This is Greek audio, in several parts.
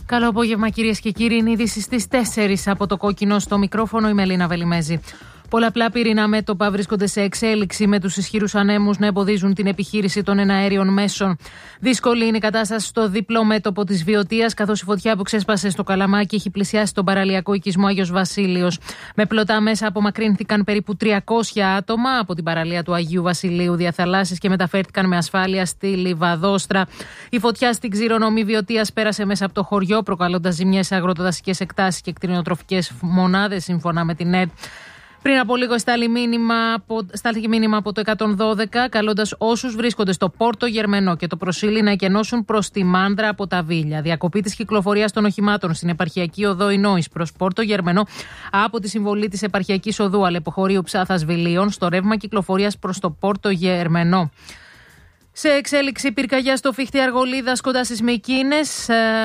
Καλό απόγευμα, κυρίες και κύριοι. Είναι είδηση στις 4 από το κόκκινο στο μικρόφωνο. Η Μελίνα Βελιμέζη. Πολλαπλά πυρηνά μέτωπα βρίσκονται σε εξέλιξη, με τους ισχυρούς ανέμους να εμποδίζουν την επιχείρηση των εναέριων μέσων. Δύσκολη είναι η κατάσταση στο διπλό μέτωπο της Βιωτίας, καθώς η φωτιά που ξέσπασε στο Καλαμάκι έχει πλησιάσει τον παραλιακό οικισμό Άγιος Βασίλειος. Με πλωτά μέσα απομακρύνθηκαν περίπου 300 άτομα από την παραλία του Αγίου Βασιλείου διαθαλάσσης και μεταφέρθηκαν με ασφάλεια στη Λιβαδόστρα. Η φωτιά στην ξηρονομή Βιωτίας πέρασε μέσα από το χωριό, προκαλώντας ζημιές σε αγροτοδασικές εκτάσεις και κτηνοτροφικές μονάδες, σύμφωνα με την ΕΡΤ. Πριν από λίγο στάλθηκε μήνυμα από το 112, καλώντας όσους βρίσκονται στο Πόρτο Γερμενό και το Προσίλη να εκενώσουν προς τη Μάνδρα από τα Βίλια. Διακοπή της κυκλοφορίας των οχημάτων στην επαρχιακή οδό Ινόης προς Πόρτο Γερμενό από τη συμβολή της επαρχιακής οδού Αλεποχωρίου Ψάθας Βιλίων στο ρεύμα κυκλοφορίας προς το Πόρτο Γερμενό. Σε εξέλιξη πυρκαγιά στο Φίχτη Αργολίδας κοντά στις Μυκίνες.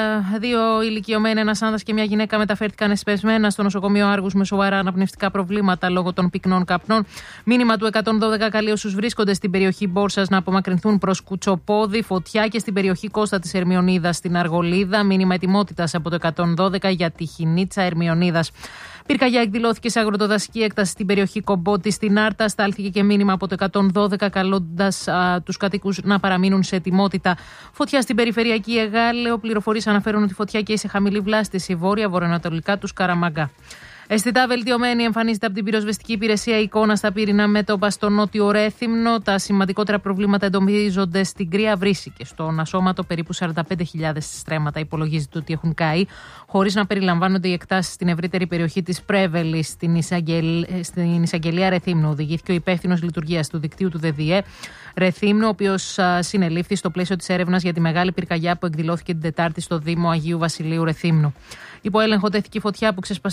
2 ηλικιωμένοι, ένας άνδρας και μια γυναίκα, μεταφέρθηκαν εσπεσμένα στο νοσοκομείο Άργους με σοβαρά αναπνευστικά προβλήματα λόγω των πυκνών καπνών. Μήνυμα του 112 καλεί όσους βρίσκονται στην περιοχή Μπόρσας να απομακρυνθούν προς Κουτσοπόδι. Φωτιά και στην περιοχή Κώστα της Ερμιονίδας στην Αργολίδα. Μήνυμα ετοιμότητας από το 112 για τη Χινίτσα Ερμιονίδας. Πυρκαγιά εκδηλώθηκε σε αγροτοδασική έκταση στην περιοχή Κομπότη στην Άρτα. Στάλθηκε και μήνυμα από το 112 καλώντας τους κατοίκους να παραμείνουν σε ετοιμότητα. Φωτιά στην περιφερειακή Εγάλεο. Πληροφορίες αναφέρουν ότι φωτιά καίει σε χαμηλή βλάστηση βόρεια-βορειοανατολικά του Σκαραμαγκά. Αισθητά βελτιωμένη εμφανίζεται από την πυροσβεστική υπηρεσία εικόνα στα πύρινα μέτωπα στο νότιο Ρέθυμνο. Τα σημαντικότερα προβλήματα εντοπίζονται στην Κρύα Βρύση και στον Ασώματο. Περίπου 45.000 στρέμματα υπολογίζεται ότι έχουν καεί, χωρίς να περιλαμβάνονται οι εκτάσεις στην ευρύτερη περιοχή της Πρέβελης. Στην εισαγγελία Ρεθύμνου οδηγήθηκε ο υπεύθυνος λειτουργίας του δικτύου του ΔΔΕ Ρεθύμνου, ο οποίος συνελήφθη στο πλαίσιο της έρευνας για τη μεγάλη πυρκαγιά που εκδηλώθηκε την Τετάρτη στο Δήμο Αγίου Βασιλείου Ρεθύμνου. Υπό έλεγχο τέθηκε η φωτιά που ξεσπασε